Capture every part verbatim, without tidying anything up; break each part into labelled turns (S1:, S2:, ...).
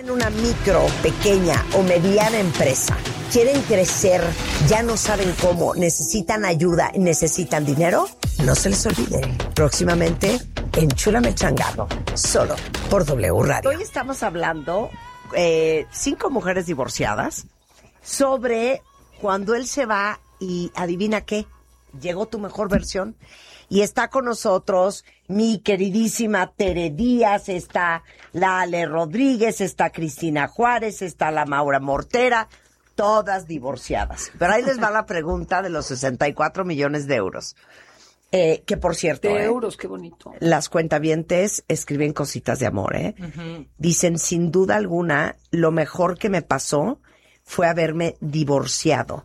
S1: En una micro, pequeña o mediana empresa, quieren crecer, ya no saben cómo, necesitan ayuda, necesitan dinero, no se les olvide. Próximamente, Enchúlame el Changarro, solo por W Radio. Hoy estamos hablando, eh, cinco mujeres divorciadas, sobre cuando él se va y adivina qué, llegó tu mejor versión. Y está con nosotros mi queridísima Tere Díaz, está la Ale Rodríguez, está Cristina Juárez, está la Maura Mortera, todas divorciadas. Pero ahí les va la pregunta de los sesenta y cuatro millones de euros. Eh, que por cierto,
S2: de
S1: eh,
S2: euros, qué bonito.
S1: Las cuentavientes escriben cositas de amor, ¿eh?
S2: Uh-huh.
S1: Dicen, sin duda alguna, lo mejor que me pasó fue haberme divorciado.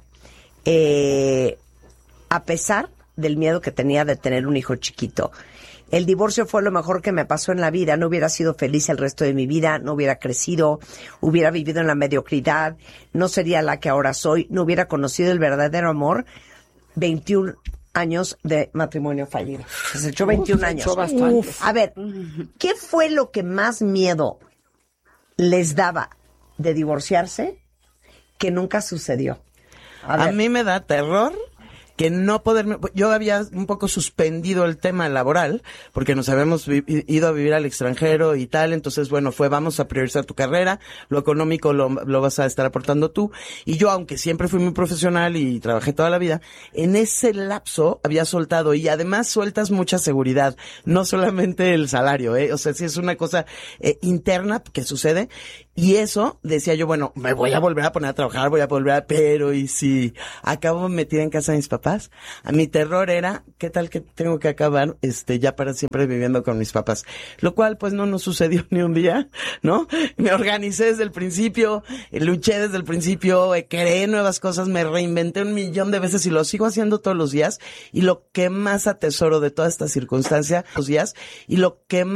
S1: Eh, a pesar del miedo que tenía de tener un hijo chiquito. El divorcio fue lo mejor que me pasó en la vida. No hubiera sido feliz el resto de mi vida, no hubiera crecido, hubiera vivido en la mediocridad, no sería la que ahora soy, no hubiera conocido el verdadero amor. veintiún años de matrimonio fallido. Se echó veintiún
S2: Uf, se
S1: años.
S2: echó bastante.
S1: Uf. A ver, ¿qué fue lo que más miedo les daba de divorciarse que nunca sucedió?
S3: A, a mí me da terror que no poderme... Yo había un poco suspendido el tema laboral, porque nos habíamos vi- ido a vivir al extranjero y tal, entonces, bueno, fue, vamos a priorizar tu carrera, lo económico lo, lo vas a estar aportando tú, y yo, aunque siempre fui muy profesional y trabajé toda la vida, en ese lapso había soltado, y además sueltas mucha seguridad, no solamente el salario, eh, o sea, sí es una cosa eh, interna que sucede, y eso, decía yo, bueno, me voy a volver a poner a trabajar, voy a volver a... Pero, ¿y si acabo metida en casa de mis papás? A mi terror era, ¿qué tal que tengo que acabar este ya para siempre viviendo con mis papás? Lo cual, pues, no nos sucedió ni un día, ¿no? Me organicé desde el principio, luché desde el principio, creé nuevas cosas, me reinventé un millón de veces y lo sigo haciendo todos los días. Y lo que más atesoro de toda esta circunstancia, los días, y lo que más